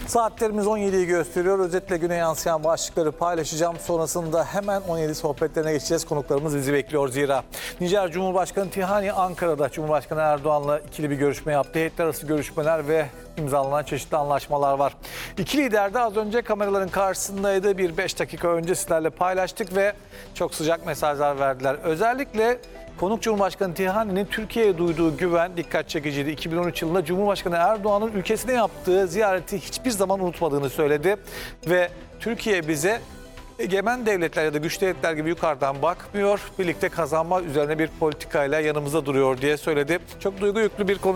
Saatlerimiz 17'yi gösteriyor. Özetle güne yansıyan başlıkları paylaşacağım. Sonrasında hemen 17 sohbetlerine geçeceğiz. Konuklarımız bizi bekliyor zira. Nijer Cumhurbaşkanı Tihani Ankara'da Cumhurbaşkanı Erdoğan'la ikili bir görüşme yaptı. Heyetler arası görüşmeler ve imzalanan çeşitli anlaşmalar var. İki lider de az önce kameraların karşısındaydı. Bir 5 dakika önce sizlerle paylaştık ve çok sıcak mesajlar verdiler. Özellikle konuk Cumhurbaşkanı Tihani'nin Türkiye'ye duyduğu güven dikkat çekiciydi. 2013 yılında Cumhurbaşkanı Erdoğan'ın ülkesine yaptığı ziyareti hiçbir zaman unutmadığını söyledi. Ve Türkiye bize egemen devletler ya da güçlü devletler gibi yukarıdan bakmıyor. Birlikte kazanma üzerine bir politikayla yanımızda duruyor diye söyledi. Çok duygu yüklü bir konu.